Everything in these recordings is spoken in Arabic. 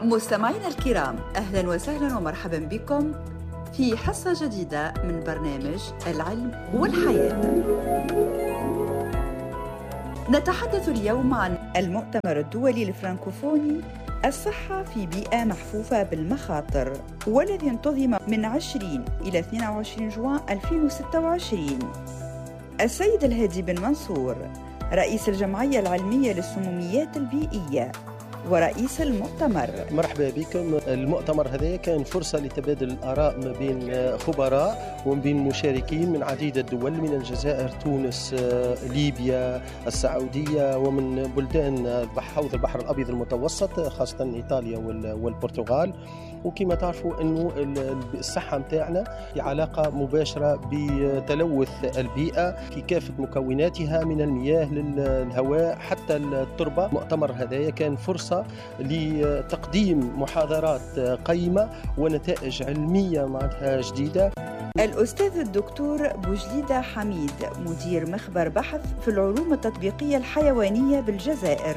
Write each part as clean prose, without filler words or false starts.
مستمعينا الكرام، أهلا وسهلا ومرحبا بكم في حصة جديدة من برنامج العلم والحياة. نتحدث اليوم عن المؤتمر الدولي الفرنكوفوني الصحة في بيئة محفوفة بالمخاطر، والذي انتظم من 20 إلى 22 جوان 2026. السيد الهادي بن منصور رئيس الجمعية العلمية للسموميات البيئية ورئيس المؤتمر. مرحبا بكم. المؤتمر هذا كان فرصة لتبادل الآراء ما بين خبراء وما بين مشاركين من عديد الدول، من الجزائر، تونس، ليبيا، السعودية، ومن بلدان حوض البحر الأبيض المتوسط، خاصة إيطاليا والبرتغال. وكما تعرفوا أنه الصحة متاعنا في علاقة مباشرة بتلوث البيئة في كافة مكوناتها، من المياه للهواء حتى التربة. المؤتمر هذا كان فرصة لتقديم محاضرات قيمة ونتائج علمية معناتها جديدة. الأستاذ الدكتور بوجليدة حميد مدير مخبر بحث في العلوم التطبيقية الحيوانية بالجزائر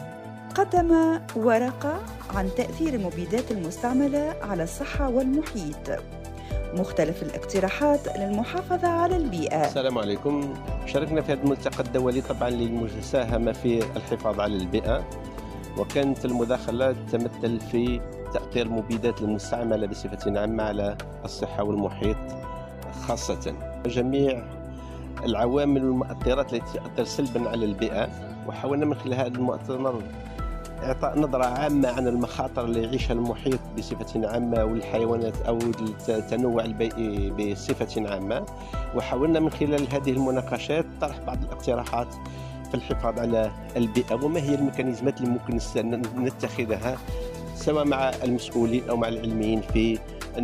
قدم ورقة عن تأثير المبيدات المستعملة على الصحة والمحيط، مختلف الاقتراحات للمحافظة على البيئة. السلام عليكم. شاركنا في هذا الملتقى الدولي طبعا للمساهمة في الحفاظ على البيئة، وكانت المداخلة تتمثل في تأثير المبيدات المستعملة بصفة عامة على الصحة والمحيط خاصة، جميع العوامل والمؤثرات التي تؤثر سلبا على البيئة. وحاولنا من خلال هذا المؤتمر إعطاء نظرة عامة عن المخاطر اللي يعيشها المحيط بصفة عامة والحيوانات أو التنوع البيئي بصفة عامة. وحاولنا من خلال هذه المناقشات طرح بعض الاقتراحات في الحفاظ على البيئة، وما هي الميكانيزمات اللي ممكن نتخذها سواء مع المسؤولين أو مع العلميين في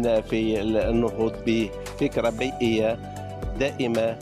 النهوض بفكرة بيئية دائمة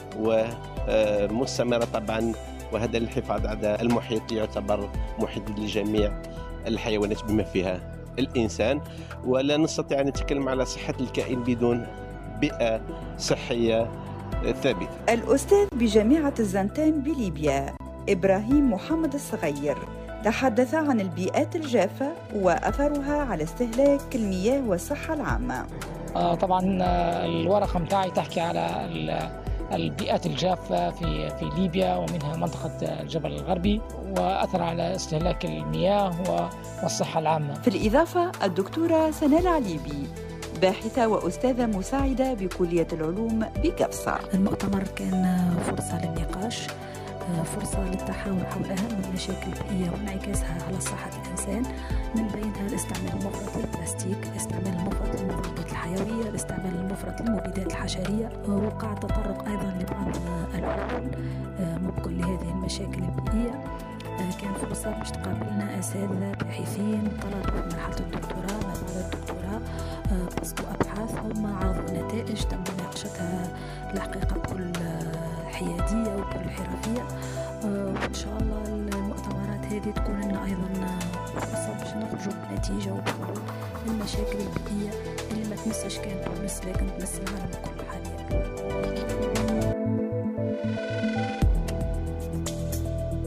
ومستمرة طبعا. وهذا الحفاظ على المحيط يعتبر محيط لجميع الحيوانات بما فيها الإنسان، ولا نستطيع أن نتكلم على صحة الكائن بدون بيئة صحية ثابتة. الأستاذ بجامعة الزنتان بليبيا إبراهيم محمد الصغير تحدث عن البيئات الجافة وأثرها على استهلاك المياه والصحة العامة. طبعا الورقة متاعي تحكي على البيئات الجافة في ليبيا ومنها منطقة الجبل الغربي، وأثر على استهلاك المياه والصحة العامة. في الإضافة الدكتورة سنال عليبي باحثة وأستاذة مساعدة بكلية العلوم بكفصة. المؤتمر كان فرصة للنقاش، فرصة للتحاور حول أهم المشاكل البيئية وانعكاسها على صحة الإنسان، من بينها الاستعمال المفرط للبلاستيك، الاستعمال المفرط للمضادات الحيوية، الاستعمال المفرط للمبيدات الحشرية. وقع التطرق أيضا لبعض الحلول ممكن لهذه المشاكل البيئية. كان فرصة باش تقابلنا أساتذة باحثين طلبوا في مرحلة الدكتوراه ما بعد الدكتوراه، بسطوا أبحاث هم عرضوا نتائج تم مناقشتها الحقيقة بكل حيادية وبكل حرفية. وإن شاء الله المؤتمرات هذه تكون لنا أيضا فرصة باش نخرجوا بنتيجة وبحلول للمشاكل البيئية اللي ما تمسش كان تونس لكن تمس العالم كله حاليا.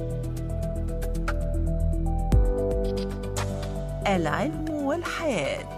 العلم والحياة.